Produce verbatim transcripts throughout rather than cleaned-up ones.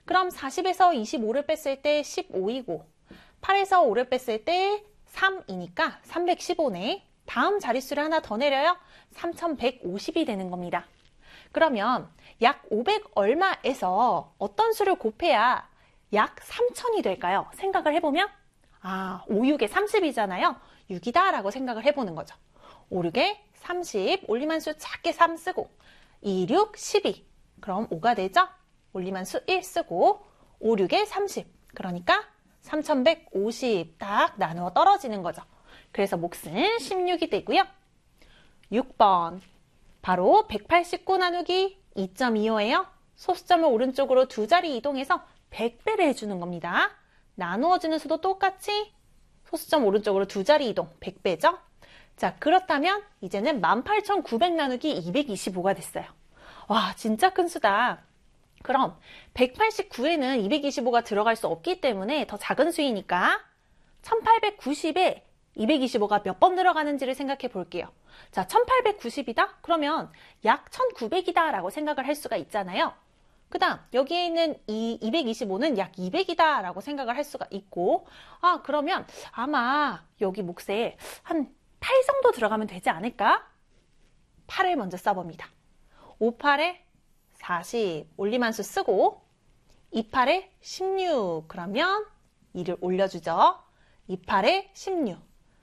그럼 사십에서 이십오를 뺐을 때 십오이고 팔에서 오를 뺐을 때 삼이니까 삼백십오네. 다음 자릿수를 하나 더 내려요. 삼천백오십이 되는 겁니다. 그러면 약 오백 얼마에서 어떤 수를 곱해야 약 삼천이 될까요? 생각을 해보면 아, 오, 육에 삼십이잖아요. 육이다 라고 생각을 해보는 거죠. 오, 육에 삼십, 올림한수 작게 삼 쓰고 이, 육, 십이. 그럼 오가 되죠? 올림한수 일 쓰고 오, 육에 삼십. 그러니까 삼천백오십 딱 나누어 떨어지는 거죠. 그래서 몫은 십육이 되고요. 육 번. 바로 백팔십구 나누기 이 점 이오예요. 소수점을 오른쪽으로 두 자리 이동해서 백 배를 해주는 겁니다. 나누어지는 수도 똑같이 소수점 오른쪽으로 두 자리 이동 백 배죠. 자, 그렇다면 이제는 만 팔천구백 나누기 이백이십오가 됐어요. 와, 진짜 큰 수다. 그럼 백팔십구에는 이백이십오가 들어갈 수 없기 때문에 더 작은 수이니까 천팔백구십에 이백이십오가 몇 번 들어가는지를 생각해 볼게요. 자, 천팔백구십이다? 그러면 약 천구백이다 라고 생각을 할 수가 있잖아요. 그 다음 여기에 있는 이 이백이십오는 약 이백이다 라고 생각을 할 수가 있고, 아, 그러면 아마 여기 몫에 한 팔 정도 들어가면 되지 않을까? 팔을 먼저 써봅니다. 오, 팔에 사십, 올림한수 쓰고 이, 팔에 십육, 그러면 이를 올려주죠. 이, 팔에 십육,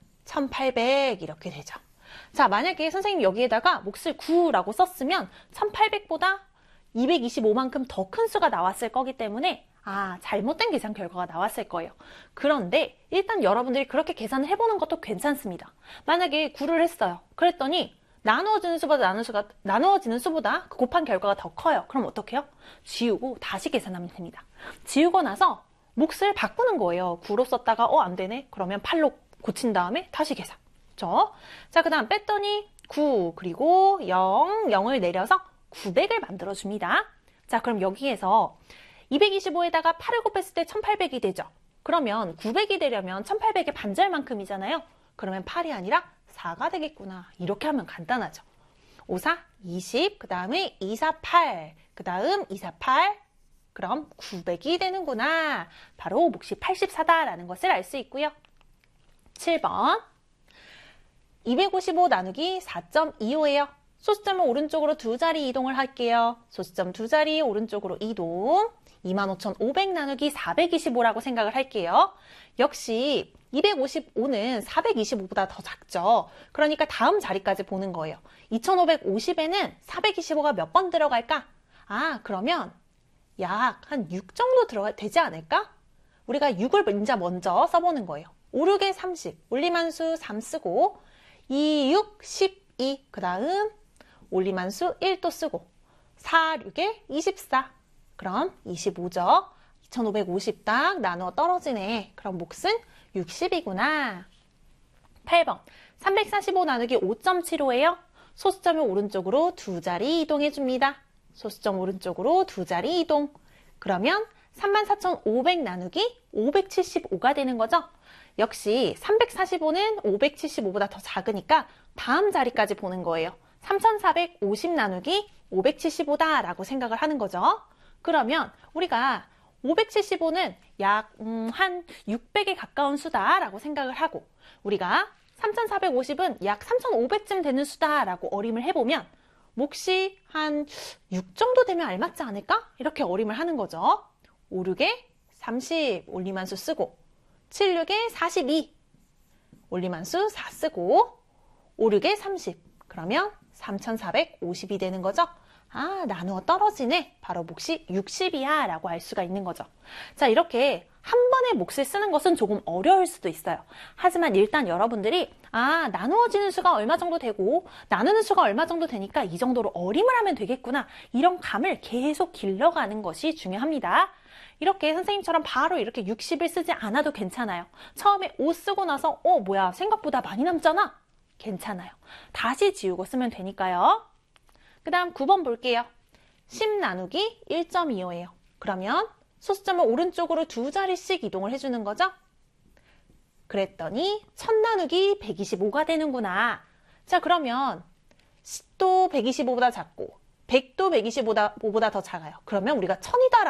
천팔백 이렇게 되죠. 자, 만약에 선생님 여기에다가 몫을 구라고 썼으면 천팔백보다 이백이십오만큼 더 큰 수가 나왔을 거기 때문에 아, 잘못된 계산 결과가 나왔을 거예요. 그런데 일단 여러분들이 그렇게 계산을 해보는 것도 괜찮습니다. 만약에 구를 했어요. 그랬더니 나누어지는 수보다 나누 수가, 나누어지는 수보다 그 곱한 결과가 더 커요. 그럼 어떻게 해요? 지우고 다시 계산하면 됩니다. 지우고 나서 몫을 바꾸는 거예요. 구로 썼다가 어, 안 되네? 그러면 팔로 고친 다음에 다시 계산. 그렇죠? 자, 그 다음 뺐더니 구, 그리고 영, 영을 내려서 구백을 만들어줍니다. 자, 그럼 여기에서 이백이십오에다가 팔을 곱했을 때 천팔백이 되죠. 그러면 구백이 되려면 천팔백의 반절만큼이잖아요. 그러면 팔이 아니라 사가 되겠구나. 이렇게 하면 간단하죠. 오, 사, 이십, 그 다음에 이, 사, 팔, 그 다음 이, 사, 팔, 그럼 구백이 되는구나. 바로 몫이 팔십사다라는 것을 알 수 있고요. 칠 번. 이백오십오 나누기 사 점 이오예요. 소수점을 오른쪽으로 두 자리 이동을 할게요. 소수점 두 자리 오른쪽으로 이동. 이만 오천오백 나누기 사백이십오라고 생각을 할게요. 역시 이백오십오는 사백이십오보다 더 작죠. 그러니까 다음 자리까지 보는 거예요. 이천오백오십에는 사백이십오가 몇 번 들어갈까? 아, 그러면 약 한 육 정도 들어가 되지 않을까? 우리가 육을 이제 먼저 써보는 거예요. 오, 육에 삼십, 올림한수 삼 쓰고 이, 육, 십이, 그 다음 올림한수 일도 쓰고 사, 육에 이십사, 그럼 이십오죠. 이천오백오십 딱 나누어 떨어지네. 그럼 몫은 육십이구나. 팔 번. 삼백사십오 나누기 오 점 칠오예요. 소수점을 오른쪽으로 두 자리 이동해줍니다. 소수점 오른쪽으로 두 자리 이동. 그러면 삼만 사천오백 나누기 오백칠십오가 되는 거죠. 역시 삼백사십오는 오백칠십오보다 더 작으니까 다음 자리까지 보는 거예요. 삼천사백오십 나누기 오백칠십오다 라고 생각을 하는 거죠. 그러면 우리가 오백칠십오는 약 음, 한 육백에 가까운 수다라고 생각을 하고 우리가 삼천사백오십은 약 삼천오백쯤 되는 수다라고 어림을 해보면 몫이 한 육 정도 되면 알맞지 않을까? 이렇게 어림을 하는 거죠. 오, 육에 삼십, 올림한수 쓰고 칠, 육에 사십이, 올림한수 사 쓰고 오, 육에 삼십, 그러면 삼천사백오십이 되는 거죠. 아, 나누어 떨어지네. 바로 몫이 육십이야 라고 알 수가 있는 거죠. 자, 이렇게 한 번에 몫을 쓰는 것은 조금 어려울 수도 있어요. 하지만 일단 여러분들이 아, 나누어지는 수가 얼마 정도 되고 나누는 수가 얼마 정도 되니까 이 정도로 어림을 하면 되겠구나. 이런 감을 계속 길러가는 것이 중요합니다. 이렇게 선생님처럼 바로 이렇게 육십을 쓰지 않아도 괜찮아요. 처음에 오 쓰고 나서 어, 뭐야, 생각보다 많이 남잖아. 괜찮아요. 다시 지우고 쓰면 되니까요. 그 다음 구 번 볼게요. 십 나누기 일 점 이오예요. 그러면 소수점을 오른쪽으로 두 자리씩 이동을 해주는 거죠. 그랬더니 천 나누기 백이십오가 되는구나. 자, 그러면 십도 백이십오보다 작고 백도 백이십오보다 더 작아요. 그러면 우리가 천이다